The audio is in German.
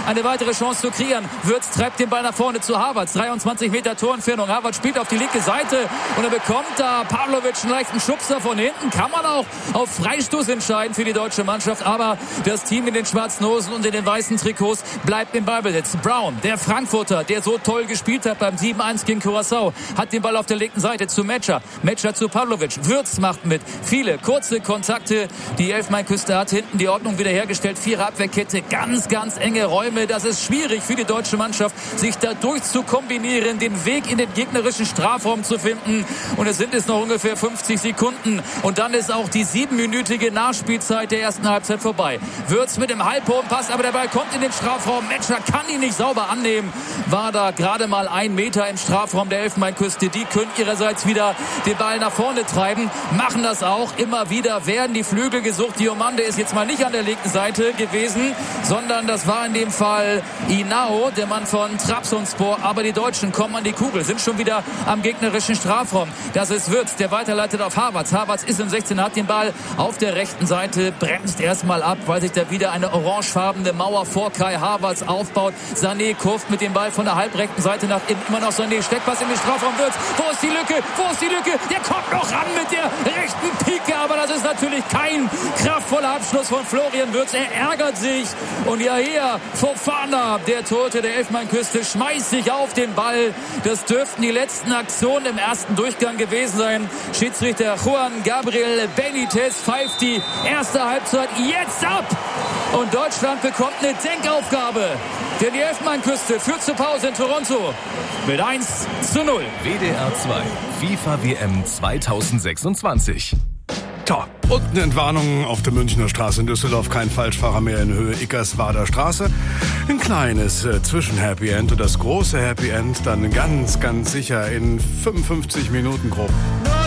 eine weitere Chance zu kreieren. Würz treibt den Ball nach vorne zu Havertz. 23 Meter Torentfernung. Havertz spielt auf die linke Seite und er bekommt da Pavlovic einen leichten Schubser von hinten. Kann man auch auf Freistoß entscheiden für die deutsche Mannschaft, aber das Team in den schwarzen Hosen und in den weißen Trikots bleibt im Ballbesitz. Brown, der Frankfurter, der so toll gespielt hat beim 7-1 gegen Curaçao, hat den Ball auf der linken Seite zu Metscher. Metscher zu Pavlovic. Würz macht mit. Viele kurze Kontakte. Die Elfenbeinküste hat hinten die Ordnung wiederhergestellt. 4er Abwehrkette, ganz, ganz enge Räume. Das ist schwierig für die deutsche Mannschaft, sich da durchzukombinieren, den Weg in den gegnerischen Strafraum zu finden. Und es sind noch ungefähr 50 Sekunden. Und dann ist auch die 7-minütige Nachspielzeit der ersten Halbzeit vorbei. Würz mit dem halbhohen Pass, aber der Ball kommt in den Strafraum. Metscher kann ihn nicht sauber annehmen. War da gerade mal 1 Meter im Strafraum der Elfenbeinküste. Die können ihrerseits wieder den Ball nach vorne treiben. Machen das auch. Immer wieder werden die Flügel gesucht. Diomande ist jetzt mal nicht an der linken Seite gewesen, sondern das war in dem Fall Inao, der Mann von Trabzonspor. Aber die Deutschen kommen an die Kugel, sind schon wieder am gegnerischen Strafraum. Das ist Würz, der weiterleitet auf Havertz. Havertz ist im 16, hat den Ball auf der rechten Seite, bremst erstmal ab, weil sich da wieder eine orangefarbene Mauer vor Kai Havertz aufbaut. Sané kurft mit dem Ball von der halbrechten Seite nach innen. Immer noch Sané, Steckpass in den Strafraum. Würz, wo ist die Lücke? Wo ist die Lücke? Der kommt noch ran mit der rechten Pike, aber das ist natürlich kein kraftvoller Abschluss von Florian Würz. Er ärgert sich und Yahia Fofana, der Torhüter der Elfenbeinküste, schmeißt sich auf den Ball. Das dürften die letzten Aktionen im ersten Durchgang gewesen sein. Schiedsrichter Juan Gabriel Benitez pfeift die erste Halbzeit jetzt ab und Deutschland bekommt eine Denkaufgabe. Denn die Elfenbeinküste führt zur Pause in Toronto mit 1:0. WDR 2, FIFA WM 2026. Tja, und eine Entwarnung auf der Münchner Straße in Düsseldorf. Kein Falschfahrer mehr in Höhe Ickerswader Straße. Ein kleines Zwischen-Happy End und das große Happy End dann ganz, ganz sicher in 55 Minuten grob.